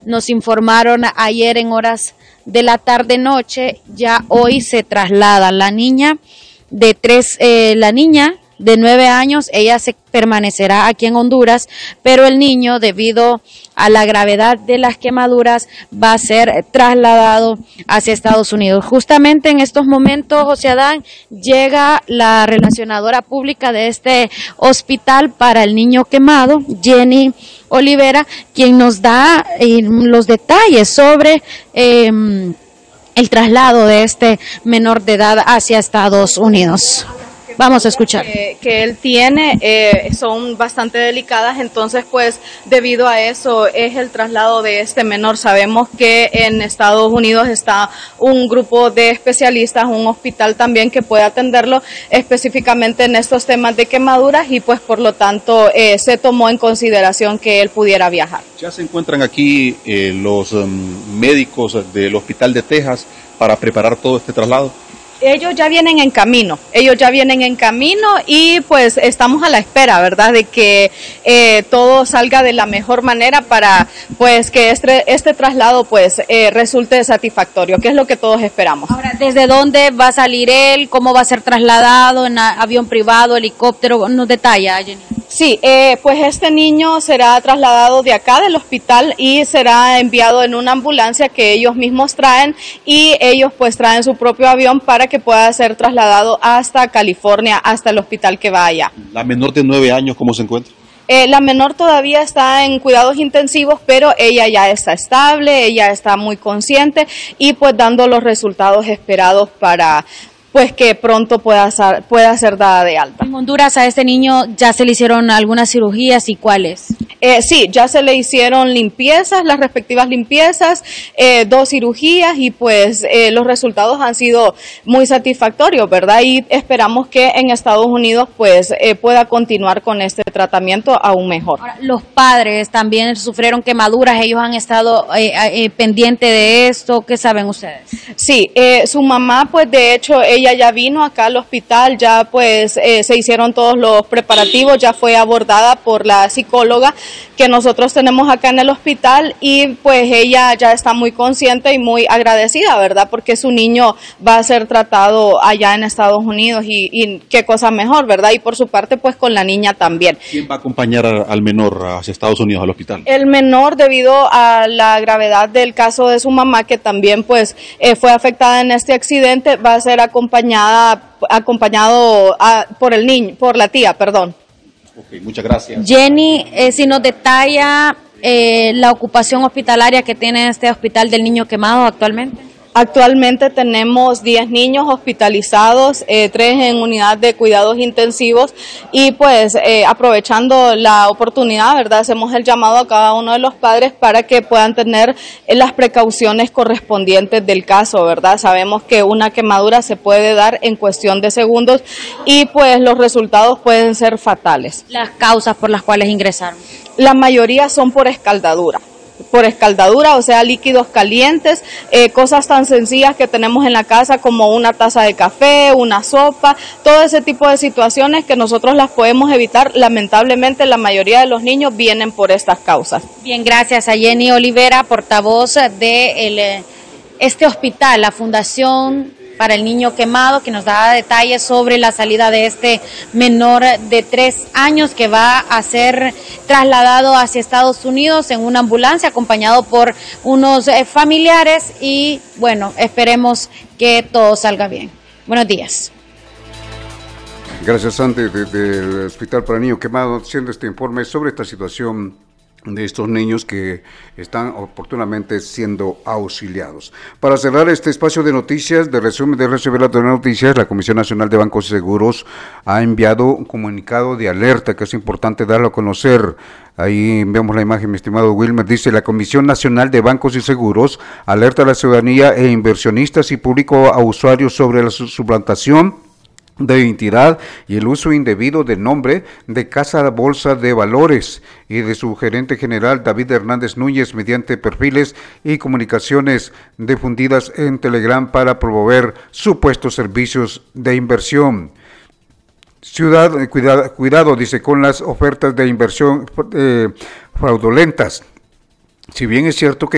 Nos informaron ayer en horas de la tarde-noche, ya hoy se traslada la niña la niña de 9 años, ella se permanecerá aquí en Honduras, pero el niño, debido a la gravedad de las quemaduras, va a ser trasladado hacia Estados Unidos. Justamente en estos momentos, José Adán, llega la relacionadora pública de este hospital para el niño quemado, Jenny Olivera, quien nos da los detalles sobre el traslado de este menor de edad hacia Estados Unidos. Vamos a escuchar. Que él tiene son bastante delicadas, entonces pues debido a eso es el traslado de este menor. Sabemos que en Estados Unidos está un grupo de especialistas, un hospital también que puede atenderlo específicamente en estos temas de quemaduras y pues por lo tanto se tomó en consideración que él pudiera viajar. Ya se encuentran aquí los médicos del Hospital de Texas para preparar todo este traslado. Ellos ya vienen en camino y pues estamos a la espera, ¿verdad? De que todo salga de la mejor manera para pues que este traslado pues resulte satisfactorio, que es lo que todos esperamos. Ahora, ¿desde dónde va a salir él? ¿Cómo va a ser trasladado? ¿En avión privado, helicóptero? ¿Nos detalla, Jenny? Sí, pues este niño será trasladado de acá del hospital y será enviado en una ambulancia que ellos mismos traen y ellos pues traen su propio avión para que pueda ser trasladado hasta California, hasta el hospital que va allá. ¿La menor de 9 años cómo se encuentra? La menor todavía está en cuidados intensivos, pero ella ya está estable, ella está muy consciente y pues dando los resultados esperados para pues que pronto pueda ser dada de alta. En Honduras a este niño ya se le hicieron algunas cirugías, ¿y cuáles? Sí, ya se le hicieron limpiezas, las respectivas limpiezas, 2 cirugías y pues los resultados han sido muy satisfactorios, ¿verdad? Y esperamos que en Estados Unidos pues pueda continuar con este tratamiento aún mejor. Ahora, los padres también sufrieron quemaduras, ellos han estado pendientes de esto, ¿qué saben ustedes? Sí, su mamá pues de hecho ella ya vino acá al hospital, ya pues se hicieron todos los preparativos, ya fue abordada por la psicóloga que nosotros tenemos acá en el hospital y pues ella ya está muy consciente y muy agradecida, ¿verdad? Porque su niño va a ser tratado allá en Estados Unidos y qué cosa mejor, ¿verdad? Y por su parte pues con la niña también. ¿Quién va a acompañar al menor hacia Estados Unidos, al hospital? El menor, debido a la gravedad del caso de su mamá, que también pues fue afectada en este accidente, va a ser acompañado por la tía, perdón. Ok, muchas gracias. Jenny, si nos detalla la ocupación hospitalaria que tiene este hospital del niño quemado actualmente. Actualmente tenemos 10 niños hospitalizados, 3 en unidad de cuidados intensivos y pues aprovechando la oportunidad, ¿verdad? Hacemos el llamado a cada uno de los padres para que puedan tener las precauciones correspondientes del caso, ¿verdad? Sabemos que una quemadura se puede dar en cuestión de segundos y pues los resultados pueden ser fatales. Las causas por las cuales ingresaron. La mayoría son por escaldadura, o sea, líquidos calientes, cosas tan sencillas que tenemos en la casa como una taza de café, una sopa, todo ese tipo de situaciones que nosotros las podemos evitar. Lamentablemente la mayoría de los niños vienen por estas causas. Bien, gracias a Jenny Olivera, portavoz de este hospital, la Fundación para el Niño Quemado, que nos da detalles sobre la salida de este menor de 3 años que va a ser trasladado hacia Estados Unidos en una ambulancia acompañado por unos familiares y bueno, esperemos que todo salga bien. Buenos días. Gracias, Sandy, del Hospital para el Niño Quemado, haciendo este informe sobre esta situación de estos niños que están oportunamente siendo auxiliados. Para cerrar este espacio de noticias, de resumen de recibir las noticias, la Comisión Nacional de Bancos y Seguros ha enviado un comunicado de alerta que es importante darlo a conocer. Ahí vemos la imagen, mi estimado Wilmer, dice: la Comisión Nacional de Bancos y Seguros alerta a la ciudadanía e inversionistas y público a usuarios sobre la suplantación de identidad y el uso indebido del nombre de Casa Bolsa de Valores y de su gerente general David Hernández Núñez mediante perfiles y comunicaciones difundidas en Telegram para promover supuestos servicios de inversión. Cuidado, dice, con las ofertas de inversión fraudulentas. Si bien es cierto que